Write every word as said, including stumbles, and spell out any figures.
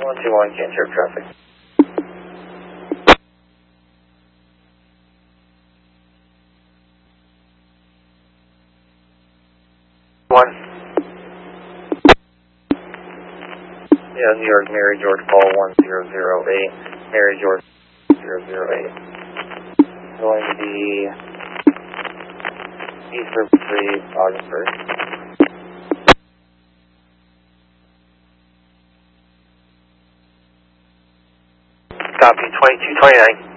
one two one, can't share traffic. One. Yeah, New York, Mary George Paul one zero zero eight, Mary George zero zero eight. Going to be East River Street, Augsburg. Copy, twenty-two twenty-nine.